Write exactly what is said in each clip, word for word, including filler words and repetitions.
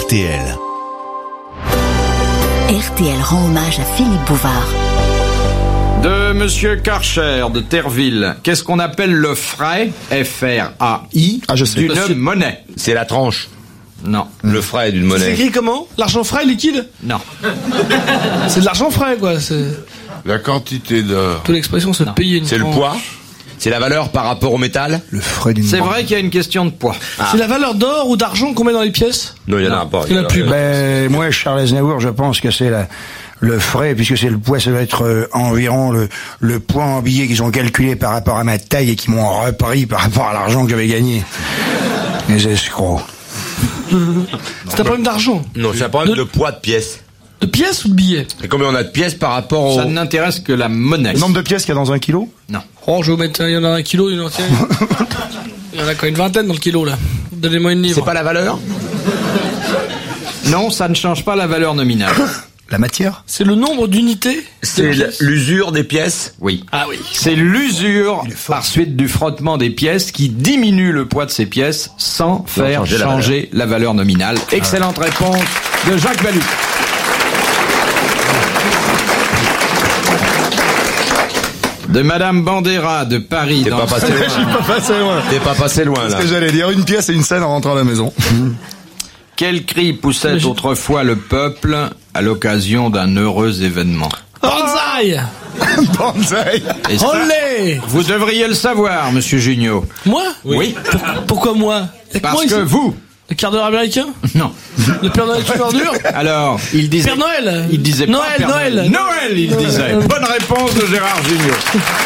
R T L. R T L rend hommage à Philippe Bouvard. De Monsieur Karcher de Terreville. Qu'est-ce qu'on appelle le frais, F R A I, ah, je sais. d'une Monsieur... monnaie? C'est la tranche. Non. Le frais d'une monnaie. C'est écrit comment? L'argent frais liquide? Non. C'est de l'argent frais, quoi. C'est... La quantité d'or. Toute l'expression, c'est de payer une C'est tranche. le poids? C'est la valeur par rapport au métal? Le frais d'une C'est banque. vrai qu'il y a une question de poids. Ah. C'est la valeur d'or ou d'argent qu'on met dans les pièces? Non, il y en a pas. Il y en a plus. Ben, moi, Charles Aznavour, je pense que c'est la, le frais, puisque c'est le poids, ça doit être euh, environ le, le poids en billets qu'ils ont calculé par rapport à ma taille et qui m'ont repris par rapport à l'argent que j'avais gagné. Les escrocs. C'est un problème d'argent. Non, c'est un problème de... de poids de pièces. De pièces ou de billets? Et combien on a de pièces par rapport au... Ça n'intéresse que la monnaie. Le nombre de pièces qu'il y a dans un kilo? Non. Oh, je vais vous mettre, il y en a un kilo, il y en a, tiens, il y en a quand même une vingtaine dans le kilo, là. Donnez-moi une livre. C'est pas la valeur? Non, ça ne change pas la valeur nominale. La matière? C'est le nombre d'unités? C'est l'usure des pièces? Oui. Ah oui. C'est l'usure par suite du frottement des pièces qui diminue le poids de ces pièces sans faire changer changer la la valeur nominale. Excellente réponse de Jacques Baluc. De Madame Bandera de Paris. T'es dans pas passé Je suis loin. pas passé loin. T'es pas passé loin, C'est là. ce que j'allais dire, une pièce et une scène en rentrant à la maison. Quel cri poussait autrefois le peuple à l'occasion d'un heureux événement? Banzai! Banzai. Et ça, Olé! vous devriez le savoir, Monsieur Junio. Moi? Oui. Pour- pourquoi moi? Y'a que Parce moi, que ici. vous... Le quart d'heure américain? Non. Le Père Noël super dur? Alors, il disait... Père Noël? Il disait Noël, pas Père Noël. Noël, il disait. Bonne réponse de Gérard Junior.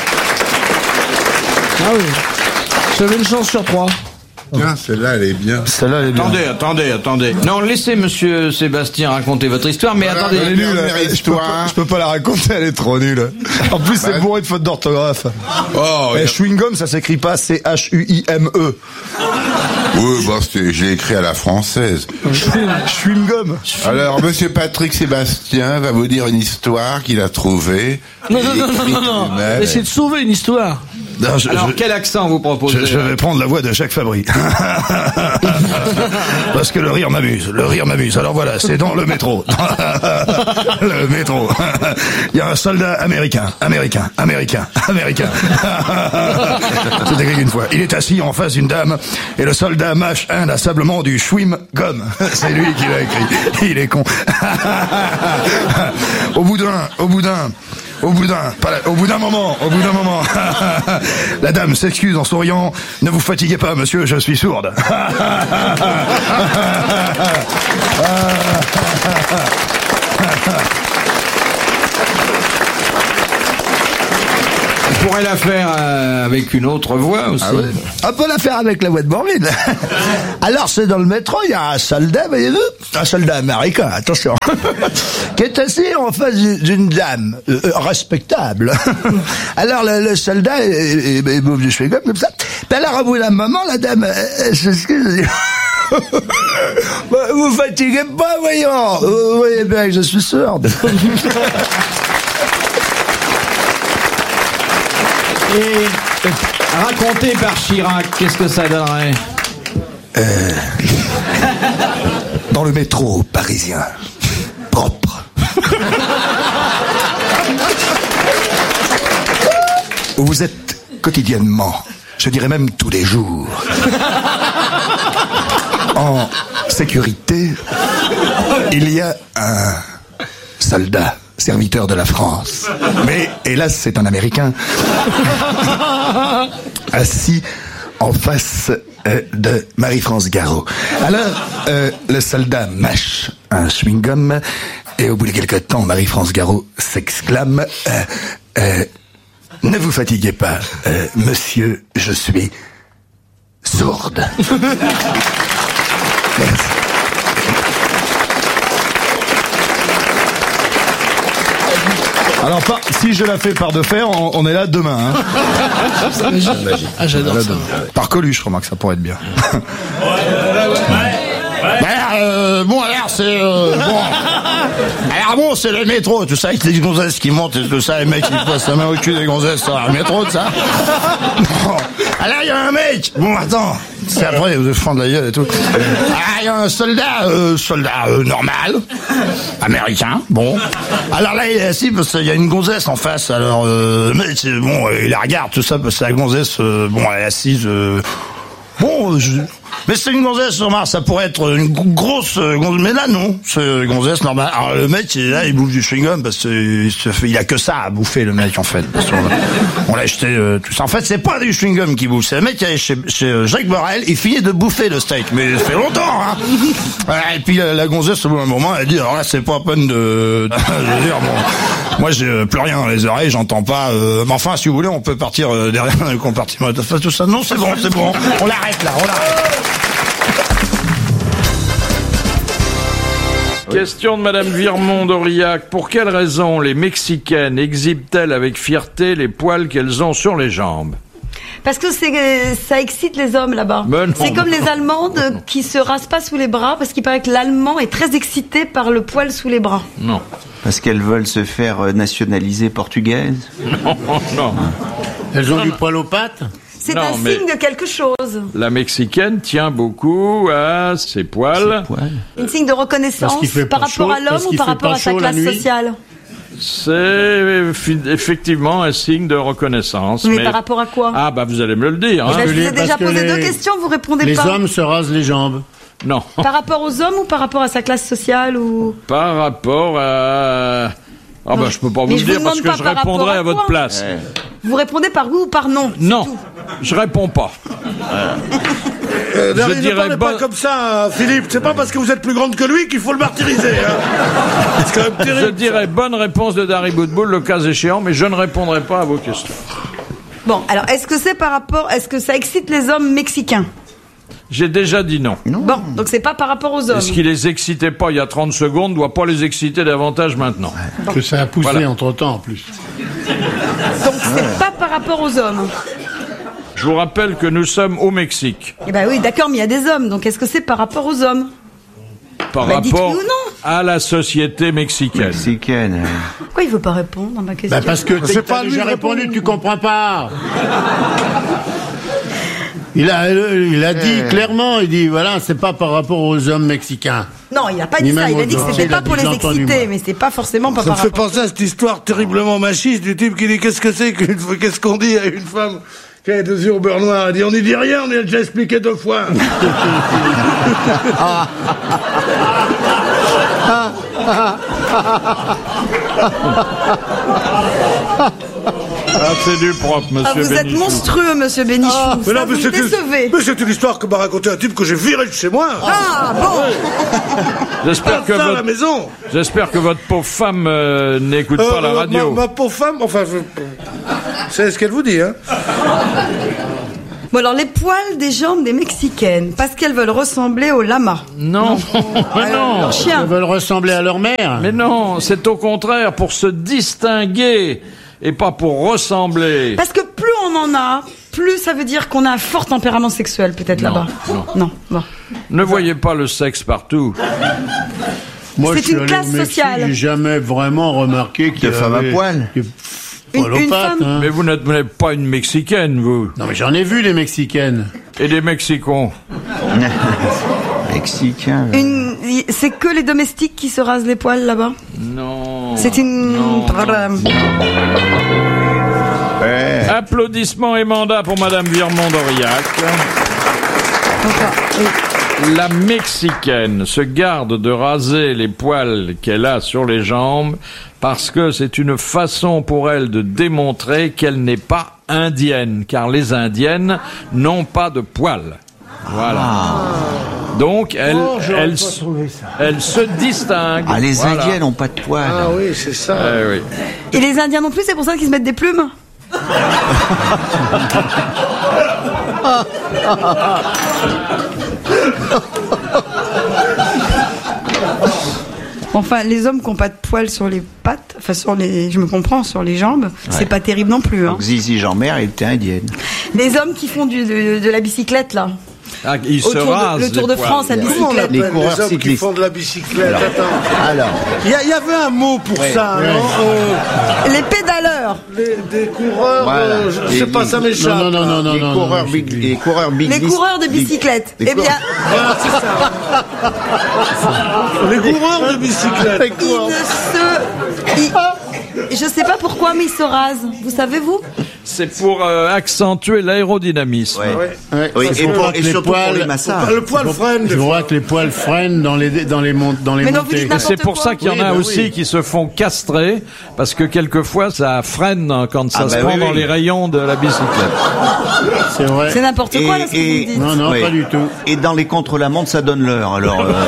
Ah oui. J'avais une chance sur trois. Tiens, celle-là, elle est bien. Celle-là, elle est bien. Attendez, attendez, attendez. Non, laissez Monsieur Sébastien raconter votre histoire, mais Voilà, attendez. elle est nulle, Dernière elle. Je peux, pas, histoire. je peux pas la raconter, elle est trop nulle. En plus, c'est Bah, bourré de fautes d'orthographe. Oh, Eh, chewing-gum, ça s'écrit pas C H U I M E. oui, bon, c'était- j'ai écrit à la française. Chewing-gum. Alors, Monsieur Patrick Sébastien va vous dire une histoire qu'il a trouvée. Non, et non, non, non, écrite non, non. lui-même. Essayez de sauver une histoire. Non, je, Alors, je- quel accent vous proposez? je- je vais prendre la voix de Jacques Fabry. Parce que le rire m'amuse, le rire m'amuse. Alors voilà, c'est dans le métro. Le métro. Il y a un soldat américain, américain, américain, américain. C'est écrit une fois. Il est assis en face d'une dame et le soldat mâche inlassablement du chewing-gum. C'est lui qui l'a écrit. Il est con. Au bout d'un, au bout d'un, Au bout d'un, pas la- au bout d'un moment, au bout d'un moment, la dame s'excuse en souriant. Ne vous fatiguez pas, monsieur, je suis sourde. On pourrait la faire euh, avec une autre voix aussi. On peut la faire avec la voix de Bourvil. Alors, c'est dans le métro, il y a un soldat, voyez-vous, un soldat américain, attention, qui est assis en face d'une dame euh, respectable. Alors, le, le soldat, il bouffe du chewing-gum comme ça. Puis alors, au bout d'un moment, la dame, elle s'excuse, elle dit... Bah, vous fatiguez pas, voyons. Vous voyez bien que je suis sourde. Et raconté par Chirac, qu'est-ce que ça donnerait? Euh, dans le métro parisien, propre, où vous êtes quotidiennement, je dirais même tous les jours, en sécurité, il y a un soldat, serviteur de la France. Mais hélas, c'est un Américain, assis en face euh, de Marie-France Garot. Alors, euh, le soldat mâche un chewing-gum, et au bout de quelques temps, Marie-France Garot s'exclame euh, euh, « Ne vous fatiguez pas, euh, monsieur, je suis sourde. » Merci. Alors, par, si je la fais par de fer, on, on est là demain. Hein. Ah, j'adore Là, ça. demain. Par Coluche, je remarque, ça pourrait être bien. Ben, euh, bon, alors, c'est... Euh, bon. Alors, bon, c'est le métro, tout ça, avec les gonzesses qui montent et tout ça, les mecs qui passent la main au cul des gonzesses, ça, le métro, tout ça. Bon. Ah là, il y a un mec. Bon, attends. C'est après, vous fond de la gueule et tout. Ah, il y a un soldat, euh, soldat euh, normal, américain. Bon. Alors là, il est assis parce qu'il y a une gonzesse en face. Alors, euh, le mec, bon, il la regarde, tout ça, parce que la gonzesse, euh, bon, elle est assise. Euh, bon, euh, je... mais c'est une gonzesse, remarque, ça pourrait être une grosse gonzesse, mais là non, c'est une gonzesse normale. Alors le mec, il est là, il bouffe du chewing-gum parce qu'il se fait, il a que ça à bouffer, le mec, en fait. Parce on, on l'a acheté euh, tout ça. En fait, c'est pas du chewing-gum qui bouffe, c'est le mec qui est chez, chez Jacques Borel, il finit de bouffer le steak, mais ça fait longtemps, hein. Voilà, et puis la, la gonzesse, au bout d'un moment, elle dit, alors là, c'est pas peine de, je veux dire, bon, moi, j'ai plus rien dans les oreilles, j'entends pas, euh, mais enfin, si vous voulez, on peut partir euh, derrière le compartiment, tout ça. Non, c'est bon, c'est bon, on l'arrête là, on l'arrête. Question de Madame Virmont d'Aurillac. Pour quelle raison les Mexicaines exhibent-elles avec fierté les poils qu'elles ont sur les jambes? Parce que c'est, ça excite les hommes là-bas. Non, c'est comme non, les Allemandes non. qui se rasent pas sous les bras parce qu'il paraît que l'Allemand est très excité par le poil sous les bras. Non. Parce qu'elles veulent se faire nationaliser portugaises. Non, non. Elles ont du poil aux pattes. C'est Non, un mais- signe de quelque chose. La Mexicaine tient beaucoup à ses poils. Un signe de reconnaissance Parce qu'il fait par pas rapport chaud, à l'homme parce ou qu'il par fait rapport pas à sa chaud la classe nuit. sociale. C'est fi- effectivement un signe de reconnaissance. Mais par rapport à quoi Ah bah vous allez me le dire. Eh Hein. ben, je vous ai les- déjà parce que posé les- deux questions, vous répondez Les pas. hommes se rasent les jambes. Non. Par rapport aux hommes ou par rapport à sa classe sociale ou... Par rapport à... Ah bah je peux pas vous Mais le je vous dire parce demande que pas je par répondrai rapport à à votre quoi. place. Vous répondez par oui ou par non. Non, je réponds pas. Euh, Je ne dirais parlez pas bon- comme ça, Philippe. C'est pas parce que vous êtes plus grande que lui qu'il faut le martyriser. Hein. C'est quand même Je terrible. dirais bonne réponse de Dari Boudboul, le cas échéant, mais je ne répondrai pas à vos questions. Bon, alors est-ce que c'est par rapport... Est-ce que ça excite les hommes mexicains? J'ai déjà dit non. Bon, donc c'est pas par rapport aux hommes. Et ce qui les excitait pas il y a trente secondes doit pas les exciter davantage maintenant. Que ça a poussé Voilà. entre-temps, en plus. Donc c'est pas par rapport aux hommes. Je vous rappelle que nous sommes au Mexique. Eh ben oui, d'accord, mais il y a des hommes, donc est-ce que c'est par rapport aux hommes? Par Bah, dites rapport oui ou non. à la société mexicaine. Mexicaine. Pourquoi il veut pas répondre à ma question? Bah parce que C'est t'as pas lui déjà de répondre. répondu, tu comprends pas. Il a, il a dit clairement, il dit voilà, c'est pas par rapport aux hommes mexicains. Non, il a pas Ni dit ça, même il a dit que aux c'était autres. pas Il a pour dit, les j'ai entendu, exciter, moi. mais c'est pas forcément pas Ça me par fait rapport. penser à cette histoire terriblement machiste du type qui dit qu'est-ce que c'est qu'une qu'est-ce qu'on dit à une femme qui a deux yeux au beurre noir. Elle dit on n'y dit rien, on y a déjà expliqué deux fois. Ah, c'est du propre, monsieur Ah, vous êtes Bénichou. monstrueux, monsieur Bénichou. Ah, Mais Ça, non, mais vous me c'est une, décevez. mais c'est une histoire que m'a raconté un type que j'ai viré de chez moi. Ah, bon. J'espère que, ça à la votre... maison. J'espère que votre pauvre femme euh, n'écoute Euh, pas la ma- radio. Ma, ma pauvre femme, enfin, je- c'est ce qu'elle vous dit, hein. Bon, alors, les poils des jambes des Mexicaines, parce qu'elles veulent ressembler au lama. Non, mais non. Leur chien. Ils veulent ressembler à leur mère. Mais non, c'est au contraire pour se distinguer et pas pour ressembler. Parce que plus on en a, plus ça veut dire qu'on a un fort tempérament sexuel, peut-être Non, là-bas. non. Non, bon. Ne voyez pas le sexe partout. Moi, C'est je suis une allé classe au Mexique, sociale. j'ai jamais vraiment remarqué qu'il y De femmes à avait- poil. qu'il y Une- poil aux une pattes, femme. hein. Mais vous n'êtes vous n'êtes pas une Mexicaine, vous. Non, mais j'en ai vu, les Mexicaines. Et des Mexicons. Mexicain. Une... C'est que les domestiques qui se rasent les poils là-bas? Non. C'est une... Non, Voilà. Ouais. Applaudissements et mandats pour Madame Virmont d'Aurillac. Enfin, oui. La Mexicaine se garde de raser les poils qu'elle a sur les jambes parce que c'est une façon pour elle de démontrer qu'elle n'est pas indienne, car les indiennes n'ont pas de poils. Voilà. Donc elle, Oh, j'aurais elle, pas s- trouvé ça. elle se distingue. Ah, les Voilà. Indiennes n'ont pas de poils. Ah oui, c'est ça. Eh oui. Et les Indiens non plus, c'est pour ça qu'ils se mettent des plumes? Enfin, les hommes qui n'ont pas de poils sur les pattes, enfin sur les, je me comprends, sur les jambes, c'est pas terrible non plus. Hein. Donc Zizi Jean-Mère était indienne. Les hommes qui font du, de, de la bicyclette là, Ah, il se autour de- rase le Tour les de poils. France à Comment on bicyclette. l'appelle, Les les coureurs hommes qui cyclistes. font de la bicyclette? Alors, Attends. alors, Il y, a- il y avait un mot pour ça, Ouais. non Euh, Les pédaleurs. les, Des coureurs, Voilà. euh, je Les- sais pas, les- ça m'échappe. Non, non, non, non, les non, coureurs non, big, je- les coureurs big Les dis- coureurs de big- bicyclette. les Eh bien, coureurs- Voilà, c'est ça. Les coureurs de bicyclette. il ne se... il- Je sais pas pourquoi, mais il se rase. Vous savez, vous? C'est pour euh, accentuer l'aérodynamisme. Ouais. Ouais. Oui, Parce et, qu'on pour- voit que et les surtout pour poils- les massages. Le poil freine. Je vois que les poils freinent dans les, dans les, mont- dans les Mais non, vous montées. dites Et n'importe c'est pour quoi. ça qu'il y en Oui, a bah aussi oui. qui se font castrer, parce que quelquefois ça freine quand ça Ah se bah prend oui, dans oui. les rayons de la bicyclette. C'est vrai. C'est n'importe quoi, là, ce que vous me dites. Non, non, Oui. pas du tout. Et dans les contre-la-montre, ça donne l'heure. Alors, euh,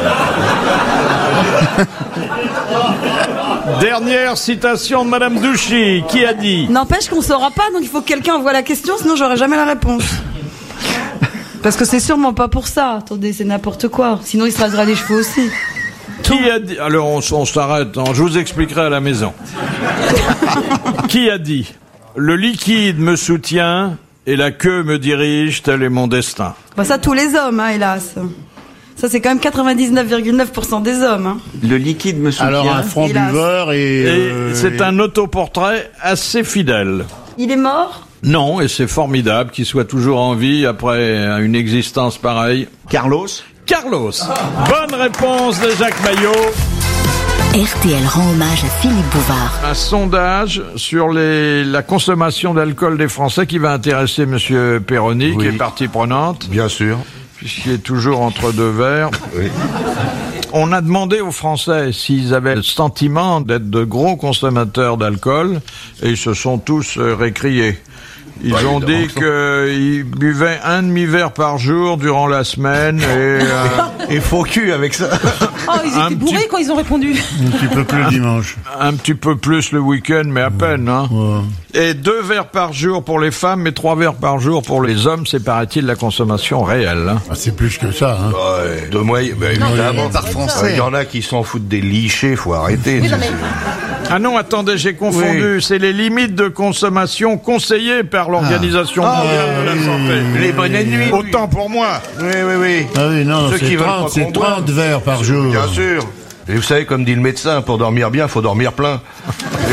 Dernière citation de Madame Douchy, qui a dit N'empêche qu'on saura pas, donc il faut que quelqu'un envoie la question, sinon j'aurai jamais la réponse. Parce que c'est sûrement pas pour ça. Attendez, c'est n'importe quoi. Sinon il se rasera les cheveux aussi. Qui a dit Alors on, s- on s'arrête, hein, je vous expliquerai à la maison. Qui a dit Le liquide me soutient et la queue me dirige, tel est mon destin. Bah ça, tous les hommes, hein, hélas. Ça, c'est quand même quatre-vingt-dix-neuf virgule neuf pour cent des hommes. Hein. le liquide me soutient. Alors un franc Hélas. buveur et... Et euh, c'est et- un autoportrait assez fidèle. Il est mort? Non, et c'est formidable qu'il soit toujours en vie après une existence pareille. Carlos. Carlos. Bonne réponse de Jacques Maillot. R T L rend hommage à Philippe Bouvard. Un sondage sur les, la consommation d'alcool des Français qui va intéresser Monsieur Perroni, Oui. qui est partie prenante, Bien sûr. puisqu'il est toujours entre deux verres. Oui. On a demandé aux Français s'ils avaient le sentiment d'être de gros consommateurs d'alcool, et ils se sont tous euh, récriés. Ils Ouais, ont dit évidemment. qu'ils buvaient un demi-verre par jour durant la semaine, et... euh, Et faux cul avec ça. Oh, ils Un étaient bourrés petit- quand ils ont répondu. Un petit peu plus le dimanche. un petit peu plus le week-end, mais à peine, hein. Ouais. Et deux verres par jour pour les femmes, et trois verres par jour pour les hommes, c'est paraît-il la consommation réelle. Hein. Ah, c'est plus que ça. Hein. Ouais, de moyenne, bah, évidemment. mais par français. Il y en a qui s'en foutent des lichés, faut arrêter. Oui, non, mais- Ah non, attendez, j'ai confondu. C'est les limites de consommation conseillées par l'Organisation mondiale de la santé. Les bonnes nuits. Autant pour moi. Oui, oui, oui. Ah oui, non, Ceux c'est qui veulent trente, pas c'est qu'on boive. trente verres par jour. Bien sûr. Et vous savez, comme dit le médecin, pour dormir bien, faut dormir plein. Et,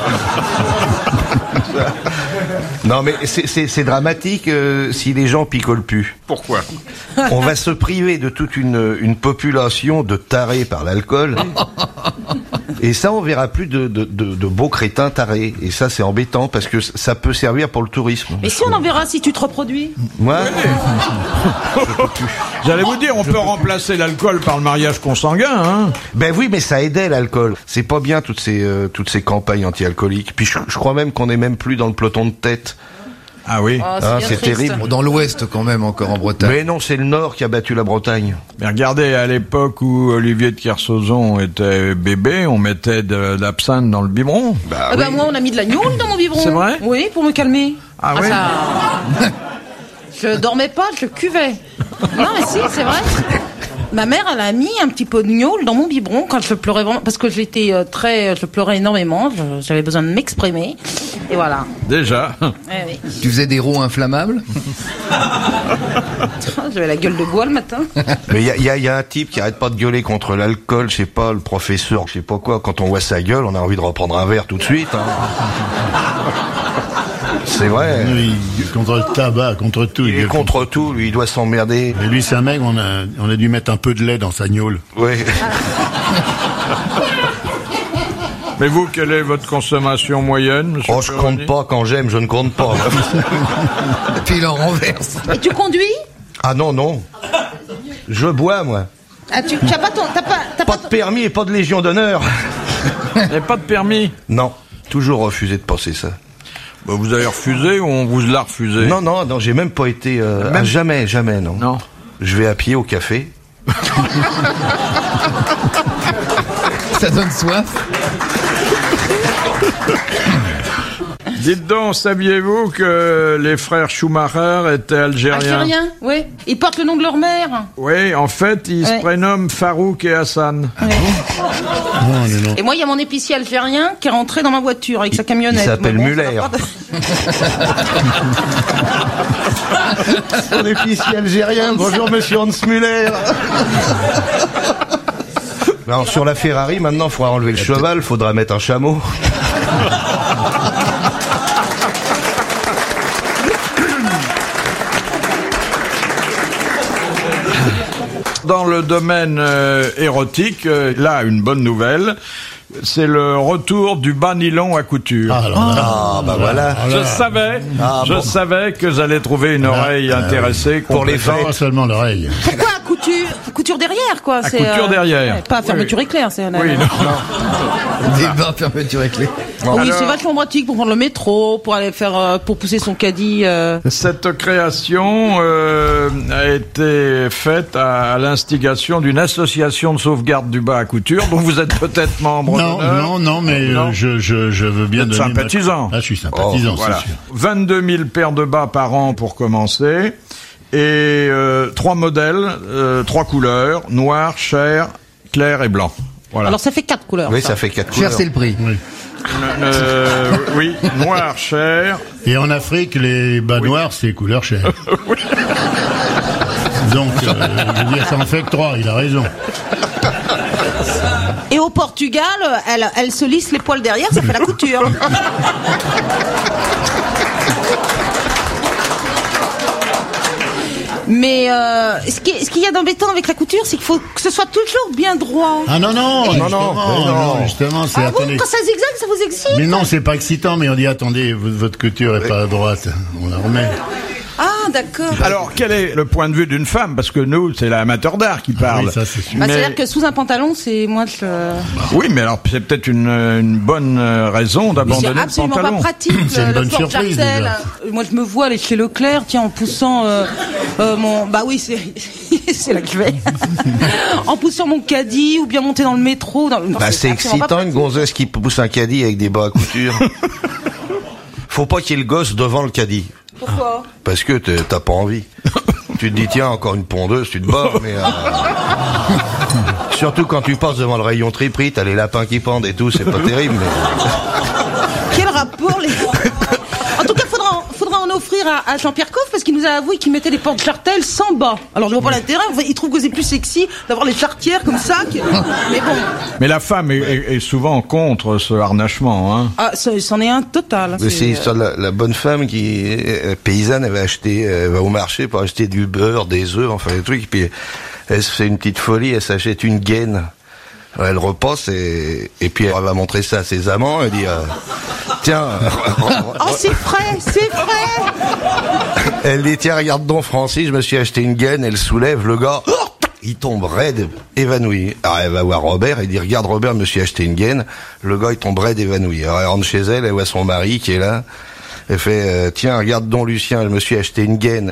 euh, non, mais c'est- c'est c'est dramatique euh, si les gens picolent plus. Pourquoi? On va se priver de toute une, une population de tarés par l'alcool. Et ça, on verra plus de, de, de, de beaux crétins tarés. Et ça, c'est embêtant parce que ça peut servir pour le tourisme. Mais si on en verra si tu te reproduis. Moi, J'allais vous dire, on peut remplacer l'alcool par le mariage consanguin, hein. ben oui, mais ça aidait l'alcool. C'est pas bien toutes ces euh, toutes ces campagnes anti-alcooliques. Puis je, je crois même qu'on est même plus dans le peloton de tête. Ah oui. Oh, Ah, bien c'est triste. terrible. Dans l'Ouest, quand même, encore en Bretagne. Mais non, c'est le Nord qui a battu la Bretagne. Mais regardez, à l'époque où Olivier de Kersauzon était bébé, on mettait de, de l'absinthe dans le biberon. Bah, Ah bah oui. moi on a mis de la gnôle dans mon biberon. C'est vrai? Oui, pour me calmer. Ah oui? ça- Je dormais pas, je cuvais. Non mais si, c'est vrai. Ma mère, elle a mis un petit peu de gnôle dans mon biberon quand je pleurais vraiment, parce que j'étais euh, très, je pleurais énormément, je- j'avais besoin de m'exprimer, et voilà. Déjà. Eh oui. Tu faisais des rots inflammables? J'avais la gueule de bois le matin. Mais il y a, y a- y a un type qui arrête pas de gueuler contre l'alcool, je sais pas, le professeur, je sais pas quoi. Quand on voit sa gueule, on a envie de reprendre un verre tout de suite. Hein. C'est vrai. Oui, contre le tabac, contre tout. Il est gueule contre tout, lui, il doit s'emmerder. Et lui, c'est un mec, on a, on a dû mettre un peu de lait dans sa gnôle. Oui. Mais vous, quelle est votre consommation moyenne, monsieur Oh, je Perroni? compte pas quand j'aime, je ne compte pas. Et puis il en renverse. Et tu conduis? Ah non, non. Je bois, moi. Ah, tu tu as pas ton, t'as pas, t'as Pas pas de permis et pas de légion d'honneur. Et pas de permis? Non, toujours refusé de passer ça. Bah, vous avez refusé ou on vous l'a refusé? Non, non, non, j'ai même pas été... euh, Même- ah, jamais, jamais, non. Non. Je vais à pied au café. Ça donne soif. Dites donc, saviez-vous que les frères Schumacher étaient algériens? Algériens, oui. Ils portent le nom de leur mère. Oui, en fait, ils Ouais. se prénomment Farouk et Hassan. Ouais. Non, non, non. Et moi, il y a mon épicier algérien qui est rentré dans ma voiture avec sa camionnette. Il s'appelle Mais bon, Muller. ça va pas de- Son épicier algérien, bonjour monsieur Hans Muller. Alors sur la Ferrari, maintenant, il faudra enlever le cheval, il faudra mettre un chameau. Dans le domaine euh, érotique, euh, là, une bonne nouvelle, c'est le retour du bas nylon à couture. Ah, alors, voilà. Ah, bah voilà. Je savais, Ah, je bon. savais que j'allais trouver une oreille Ah, intéressée Pour les complétante. Pas seulement l'oreille. Pourquoi couture Couture derrière, quoi. À c'est, couture derrière. ouais, pas fermeture éclair, c'est. Oui, non. Des bains fermeture avec les. Ah oui, Alors- c'est vachement pratique pour prendre le métro, pour aller faire, euh, pour pousser son caddie. euh. Cette création euh, a été faite à, à l'instigation d'une association de sauvegarde du bas à couture, dont vous êtes peut-être membre Non, d'honneur. non, non, mais euh, Non. je, je, je veux bien Vous êtes donner. ma- sympathisant. Ah, je suis sympathisant, Oh, voilà. c'est sûr. vingt-deux mille paires de bas par an pour commencer. Et euh, trois modèles, euh, trois couleurs, noir, chair, clair et blanc. Voilà. Alors ça fait quatre couleurs. Oui, ça fait quatre couleurs. Cher, c'est le prix. Oui. Euh, oui, noir, chair. Et en Afrique, les bas noirs, c'est couleur chair. Donc, euh, je veux dire, ça en fait que trois, il a raison. Et au Portugal, elle, elle se lisse les poils derrière, ça fait la couture. Mais euh, ce qui ce qu'il y a d'embêtant avec la couture, c'est qu'il faut que ce soit toujours bien droit. Ah non, non, Et- justement, non, non, non. justement, c'est Ah bon, attendez. quand ça zigzague, ça vous excite? Mais non, c'est pas excitant, mais on dit attendez, v- votre couture est pas à droite, on la remet. Ah d'accord. Alors, quel est le point de vue d'une femme? Parce que nous, c'est l'amateur d'art qui parle. oui, ça, c'est sûr. Bah, Mais- c'est-à-dire que sous un pantalon, c'est moi je. Oui, mais alors c'est peut-être une, une bonne euh, raison C'est d'abandonner le absolument pantalon. pas pratique. C'est une le bonne Fort surprise, Jartel. déjà. Euh, Moi, je me vois aller chez Leclerc, tiens, en poussant euh, euh, mon. Bah oui, c'est c'est là que je vais. En poussant mon caddie ou bien monter dans le métro. Dans... Non, Bah, c'est absolument pas excitant, une pratique. gonzesse qui pousse un caddie avec des bas à couture. Faut pas qu'il y ait le gosse devant le caddie. Pourquoi? Parce que t'es- t'as pas envie. Tu te dis, tiens, encore une pondeuse, tu te bats, mais... euh, surtout quand tu passes devant le rayon triperie, t'as les lapins qui pendent et tout, c'est pas terrible, mais... Quel rapport les. En tout cas, faudra, faudra en offrir à, à Jean-Pierre Coff parce qu'il nous a avoué qu'il mettait les portes Jartel sans bas. Alors je vois pas l'intérêt. Enfin, il trouve que c'est plus sexy d'avoir les charretières comme ça. Que... Mais bon, Mais la femme est, est- est souvent contre ce harnachement. Hein. ah, ça- c'en est un total. Mais c'est l'histoire de la, la bonne femme qui, euh, paysanne, elle va acheter, elle va au marché pour acheter du beurre, des œufs, enfin des trucs, puis elle se fait une petite folie, elle s'achète une gaine. Elle repasse et, et puis elle va montrer ça à ses amants, elle dit, euh, tiens, Oh, c'est frais, c'est frais. elle dit, tiens, regarde donc Francis, je me suis acheté une gaine, elle soulève, le gars, il tombe raide, évanoui. Alors elle va voir Robert, elle dit, regarde Robert, je me suis acheté une gaine, le gars il tombe raide, évanoui. Alors elle rentre chez elle, elle voit son mari qui est là, elle fait, euh, tiens, regarde donc Lucien, je me suis acheté une gaine.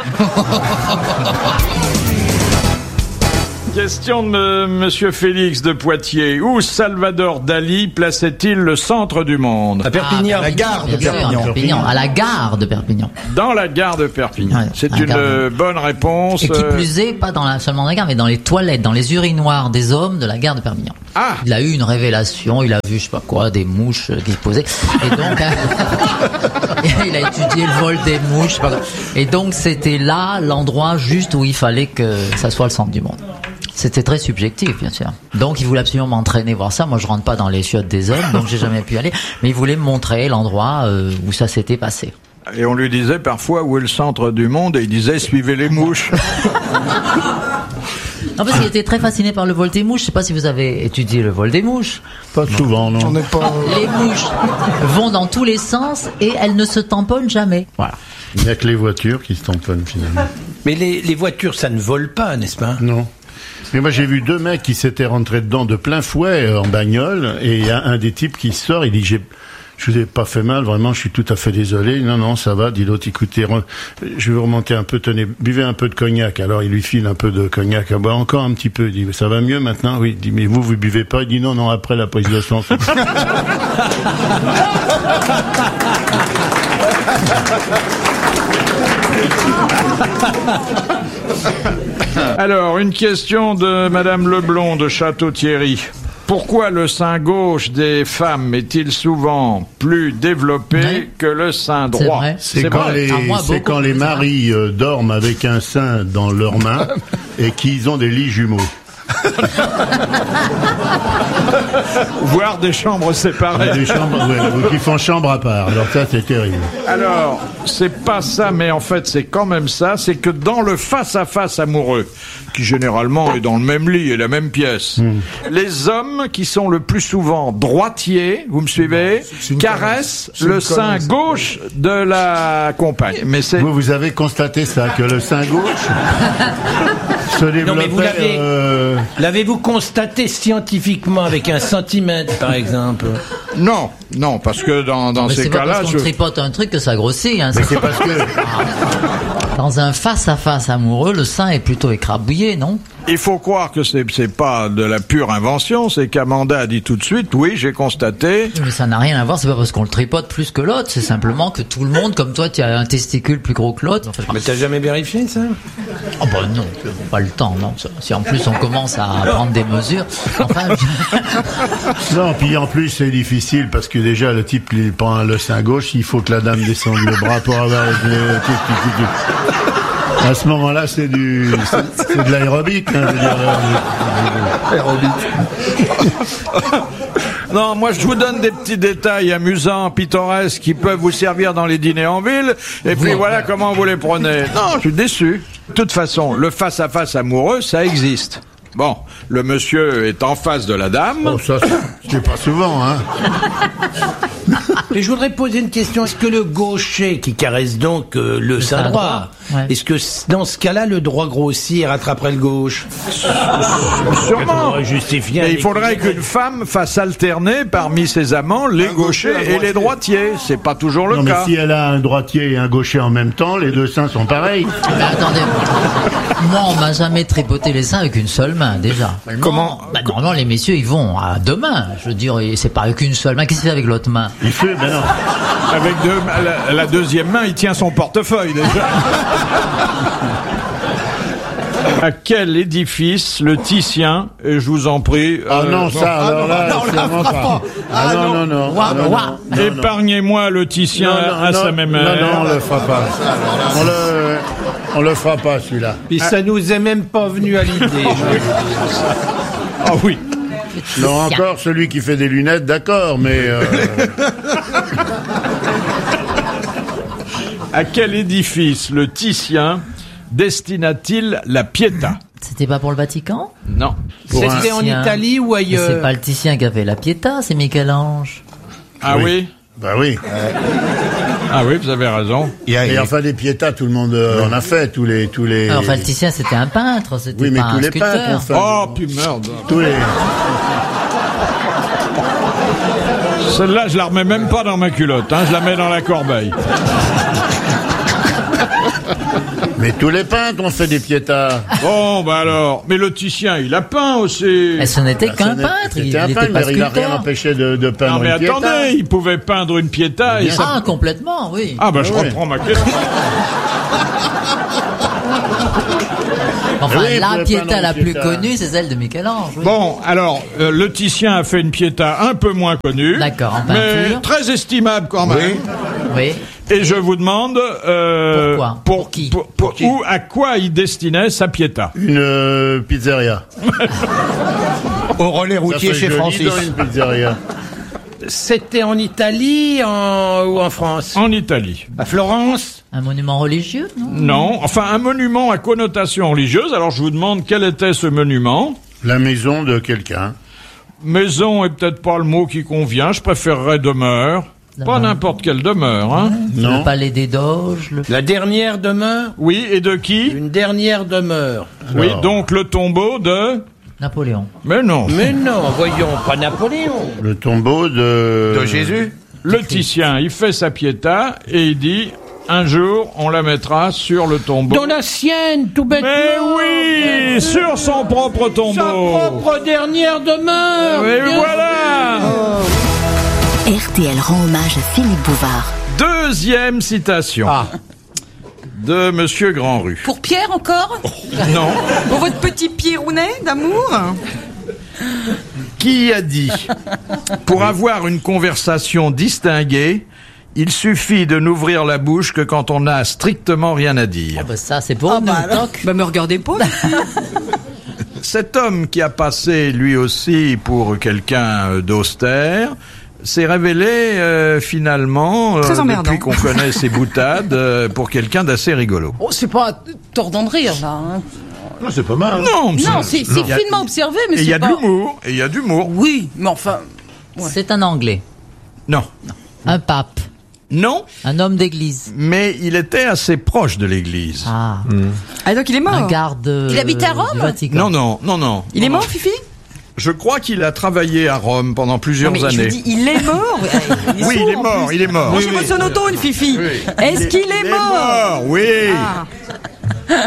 Question de euh, Monsieur Félix de Poitiers. Où Salvador Dali plaçait-il le centre du monde? À Perpignan. la gare de Bien sûr, Perpignan. Perpignan. À la gare de Perpignan. Dans la gare de Perpignan. Ouais, C'est à la une gare de- euh, bonne réponse. Et qui euh, plus est, pas dans la, seulement dans la gare, mais dans les toilettes, dans les urinoirs des hommes de la gare de Perpignan. Ah. Il a eu une révélation, il a vu, je sais pas quoi, des mouches euh, qui se posaient. Et donc, euh, il a étudié le vol des mouches, je sais pas quoi. Et donc, c'était là l'endroit juste où il fallait que ça soit le centre du monde. C'était très subjectif, bien sûr. Donc, il voulait absolument m'entraîner voir ça. Moi, je rentre pas dans les chiottes des hommes, donc j'ai jamais pu y aller. Mais il voulait me montrer l'endroit euh, où ça s'était passé. Et on lui disait parfois où est le centre du monde, et il disait suivez les mouches. Non, parce qu'il était très fasciné par le vol des mouches. Je sais pas si vous avez étudié le vol des mouches. Pas souvent, non. On n'est pas... Les mouches vont dans tous les sens et elles ne se tamponnent jamais. Voilà. Il n'y a que les voitures qui se tamponnent finalement. Mais les, les voitures, ça ne vole pas, n'est-ce pas? Non. Mais moi j'ai vu deux mecs qui s'étaient rentrés dedans de plein fouet euh, en bagnole et il y a un des types qui sort, il dit j'ai je vous ai pas fait mal, vraiment, je suis tout à fait désolé. Non, non, ça va, dit l'autre, écoutez, re- je vais vous remonter un peu, tenez, buvez un peu de cognac. Alors, il lui file un peu de cognac à boire, encore un petit peu. Il dit, ça va mieux maintenant? Oui. Il dit, mais vous, vous buvez pas? Il dit, non, non, après la prise de sang. Alors, une question de Madame Leblond de Château-Thierry. Pourquoi le sein gauche des femmes est-il souvent plus développé oui. que le sein droit? C'est quand, les, ah, c'est quand les maris euh, dorment avec un sein dans leurs mains et qu'ils ont des lits jumeaux. Voire des chambres séparées. Des chambres, ouais, ou qui font chambre à part. Alors ça, c'est terrible. Alors, c'est pas ça, mais en fait, c'est quand même ça. C'est que dans le face-à-face amoureux, qui généralement est dans le même lit et la même pièce, mm. les hommes qui sont le plus souvent droitiers, vous me suivez, caressent le sein gauche de la compagne. Mais c'est... Vous, vous avez constaté ça, que le sein gauche se développait... Non, mais vous l'avez... Euh... L'avez-vous constaté scientifiquement avec un centimètre, par exemple? Non, non, parce que dans, dans ces cas-là... C'est pas parce qu'on je... tripote un truc que ça grossit. Hein, mais c'est parce que... Dans un face-à-face amoureux, le sein est plutôt écrabouillé, non? Il faut croire que c'est, c'est pas de la pure invention, c'est qu'Amanda a dit tout de suite, oui, j'ai constaté. Mais ça n'a rien à voir, c'est pas parce qu'on le tripote plus que l'autre, c'est simplement que tout le monde, comme toi, tu as un testicule plus gros que l'autre. Mais t'as jamais vérifié ça? Oh bah non, pas le temps, non. Si en plus on commence à prendre des mesures, enfin... Non, puis en plus c'est difficile, parce que déjà le type qui prend le sein gauche, il faut que la dame descende le bras pour avoir... À ce moment-là, c'est du, c'est, c'est de l'aérobic. Hein, je veux dire, aérobic. Non, moi je vous donne des petits détails amusants, pittoresques, qui peuvent vous servir dans les dîners en ville, et puis oui, voilà ouais. comment vous les prenez. Non, je suis déçu. De toute façon, le face-à-face amoureux, ça existe. Bon, le monsieur est en face de la dame. Oh, ça, c'est pas souvent, hein. Mais je voudrais poser une question. Est-ce que le gaucher qui caresse donc euh, le, le sein droit, ouais. est-ce que dans ce cas-là, le droit grossit et rattraperait le gauche? Sûrement. Mais il faudrait qu'une femme fasse alterner parmi ses amants les un gauchers et les droitiers. C'est pas toujours le non, cas. Mais si elle a un droitier et un gaucher en même temps, les deux seins sont pareils. Mais attendez, moi on m'a jamais tripoté les seins avec une seule main déjà. Comment? Bah, normalement les messieurs ils vont à deux mains. Je veux dire, c'est pas avec une seule main. Qu'est-ce qu'il fait avec l'autre main? Il fait, ben non. Avec deux, la, la deuxième main, il tient son portefeuille déjà. À quel édifice le Titien, et je vous en prie... Ah euh, non, ça, ah, alors là, non, c'est vraiment pas... Ah, ah non, non, non. Ouah, non, ouah. non, non épargnez-moi le Titien non, non, à non, sa même Non, non, on le fera pas. On le, on le fera pas, celui-là. Puis ah. ça nous est même pas venu à l'idée. Ah oui. Non, encore celui qui fait des lunettes, d'accord, mais... Euh... À quel édifice le Titien destina-t-il la Pietà? C'était pas pour le Vatican? Non. C'était en Italie ou ailleurs? Mais c'est pas le Titien qui a fait la Pietà, c'est Michel-Ange. Ah oui, oui? Bah oui. Euh... Ah oui, vous avez raison. Et, et enfin des Pietà, tout le monde euh, en a fait, tous les tous les. Ah, enfin le Titien c'était un peintre, c'était oui, mais pas tous un les sculpteur. peintres ont fait. Oh puis merde. Tous les. Celle-là, je la remets même pas dans ma culotte, hein, je la mets dans la corbeille. Mais tous les peintres ont fait des Pietà. Bon, bah alors. Mais le Titien, il a peint aussi. Mais ce n'était bah, qu'un ce peintre. C'était il un n'était peintre, pas mais il n'a rien sculpteur. empêché de, de peindre non, mais une Pietà. attendez, il pouvait peindre une Pietà. Et ça... Ah, complètement, oui. Ah, bah je oui. reprends ma question. Enfin, oui, la Pietà la plus Pietà. connue, c'est celle de Michel-Ange. Oui. Bon, alors, euh, le Titien a fait une Pietà un peu moins connue. D'accord, en mais peinture. très estimable quand même. Oui. Oui. Et je vous demande... Euh, Pourquoi pour, pour qui pour, pour, qui Où, à quoi il destinait sa Pietà? Une euh, pizzeria. Au relais routier chez Francis. Dans une pizzeria. C'était en Italie en... ou en France? En Italie. À Florence? Un monument religieux, non? Non, enfin un monument à connotation religieuse. Alors je vous demande quel était ce monument. La maison de quelqu'un. Maison est peut-être pas le mot qui convient, je préférerais demeure. Demeure. Pas n'importe quelle demeure, hein. Ouais, Non. le palais des Doges. Le... La dernière demeure? Oui, et de qui? Une dernière demeure. Oui, Alors. donc le tombeau de... Napoléon. Mais non. Mais non, voyons, pas Napoléon. Le tombeau de... De Jésus? Le Titien, il fait sa Pietà et il dit... Un jour, on la mettra sur le tombeau. Dans la sienne, tout bêtement. Mais oui, sur son propre tombeau. Sa propre dernière demeure. Et Bien voilà. R T L rend hommage à Philippe Bouvard. Deuxième citation. Ah. De Monsieur Grandrue. Pour Pierre encore? Non. Pour votre petit Pierrounet d'amour? Qui a dit « Pour avoir une conversation distinguée, il suffit de n'ouvrir la bouche que quand on n'a strictement rien à dire. Oh bah ça, c'est pour Ah nous, bah alors. toc. Bah me regardez pas. » Cet homme qui a passé lui aussi pour quelqu'un d'austère s'est révélé euh, finalement, Très euh, emmerdant. depuis qu'on connaît ses boutades, euh, pour quelqu'un d'assez rigolo. Oh, c'est pas tordant de rire, là. Hein. Non, c'est pas mal. Non, Non, c'est c'est Il y a- finement observé, mais Et c'est il y a pas... de l'humour, et il y a d'humour. Oui, mais enfin... Ouais. C'est un Anglais. Non. Un pape. Non, Un homme d'église. mais il était assez proche de l'église. Ah. Ah donc il est mort. Un garde. euh, Il habite à Rome du Vatican. Non, non, non, non. Il est mort, Fifi? Je crois qu'il a travaillé à Rome pendant plusieurs Non, mais années. je vous dis, il est mort. Il est Oui, sourd, il est en mort, plus. il est mort. Moi, Oui, j'ai oui. votre sonotone, Fifi. Oui. Est-ce qu'il est, Il est mort? mort, oui. Ah.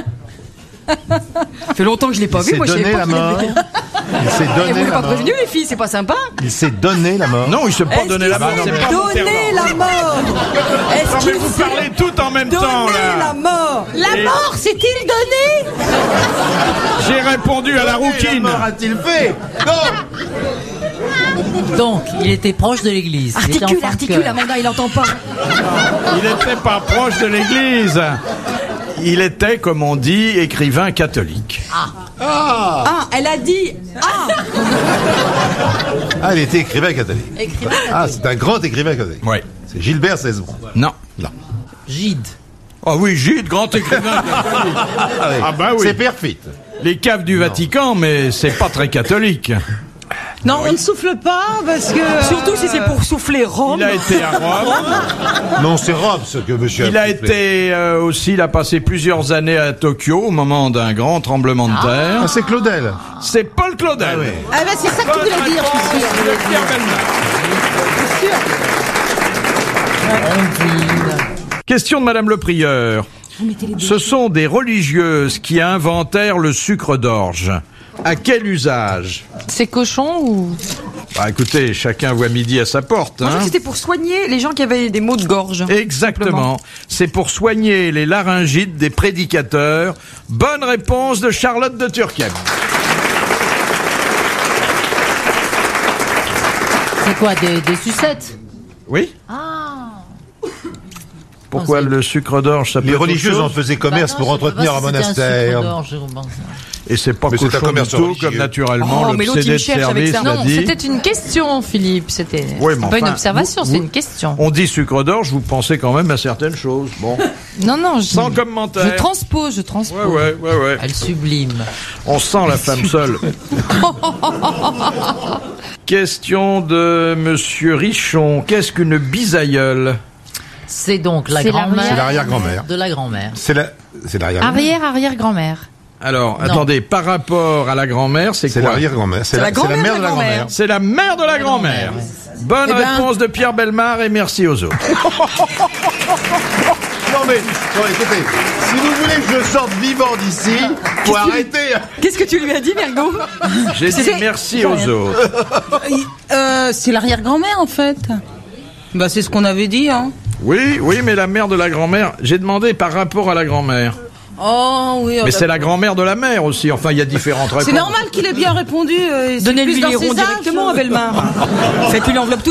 Ça fait longtemps que je l'ai pas Il vu. s'est Moi, je savais donné pas la qu'il mort. avait- Il s'est Et vous donné m'avez la pas mort. prévenu, les filles, c'est pas sympa. Il s'est donné la mort. Non, il s'est pas Est-ce donné qu'il la mort. s'est c'est pas mon donné terroir. la mort? Est-ce Non, mais qu'il vous s'est parlez tout en même temps, donné là. la mort? La Et- mort, s'est-il donné? J'ai répondu à la rouquine. mort a-t-il fait? Non. Donc, il était proche de l'église. Il était en Articule, fin de articule, cœur. Amanda, il entend pas. Il n'était pas proche de l'église. Il était, comme on dit, écrivain catholique. Ah, elle a dit. Ah, Ah, il était écrivain catholique. Écrivain Ah, c'est un grand écrivain catholique. Oui. C'est Gilbert Cesbron. Non. Non. Gide. Ah oui, Gide, grand écrivain catholique. Ah, oui. Ah bah oui. C'est perfide. Les caves du Vatican, mais c'est pas très catholique. Non, on ne souffle pas, parce que... surtout si c'est pour souffler Rome. Il a été à Rome. Non, c'est Rome ce que monsieur Il a soufflé. été euh, aussi, il a passé plusieurs années à Tokyo au moment d'un grand tremblement de terre. Ah, c'est Claudel. C'est Paul Claudel. Ah oui. Ah bah c'est ça que tu Bonne voulais dire, je suis réponse sûre. de Pierre Bellemare. C'est sûr. Question de Madame le Prieur. Ce sont des religieuses qui inventèrent le sucre d'orge. À quel usage? C'est cochon ou... Bah écoutez, chacun voit midi à sa porte. Moi, je Hein. crois que c'était pour soigner les gens qui avaient des maux de gorge. Exactement. C'est pour soigner les laryngites des prédicateurs. Bonne réponse de Charlotte de Turckheim. C'est quoi, des, des sucettes? Oui. Ah. Pourquoi le sucre d'orge, ça peut Les être autre religieuses en chose faisaient commerce Bah non, pour je sais entretenir pas un si c'était monastère. sucre d'orge, je pense. Et c'est pas Mais c'est un cochon du commerce tout, religieux. comme naturellement Oh, mais l'autre, il l'obsédé de cherche avec service ça. l'a Non, dit. c'était une question, Philippe. C'était Oui, c'est mais pas une enfin, observation, vous- c'est vous- une question. On dit sucre d'orge, vous pensez quand même à certaines choses. Bon, Non, non, je, sans commentaire. je transpose, je transpose. Ouais, ouais, ouais, ouais. Elle sublime. On sent la femme seule. Question de Monsieur Richon. Qu'est-ce qu'une bisaïeule? C'est donc la C'est grand-mère. l'arrière- C'est l'arrière-grand-mère. De la grand-mère. C'est la, c'est l'arrière-grand-mère. Arrière, arrière, grand-mère. Alors, Non. attendez, par rapport à la grand-mère, c'est C'est quoi? l'arrière-grand-mère. C'est C'est la, la c'est la grand-mère mère de de la la grand-mère. grand-mère. C'est la mère de la grand-mère. Bonne Eh ben- réponse de Pierre Bellemare et merci aux autres. Non mais, non, écoutez, si vous voulez que je sorte vivant d'ici, faut arrêter. Qu'est-ce que tu lui as dit, Mergo? J'ai dit merci aux autres. Euh, c'est l'arrière-grand-mère, en fait. Bah c'est ce qu'on avait dit, hein. Oui, oui, mais la mère de la grand-mère, j'ai demandé par rapport à la grand-mère. Oh oui. Mais c'est la grand-mère de la mère aussi. Enfin, il y a différentes réponses. C'est normal qu'il ait bien répondu. euh, c'est Donnez-lui plus dans les ses ronds âges. directement à Bellemare. Faites-lui l'enveloppe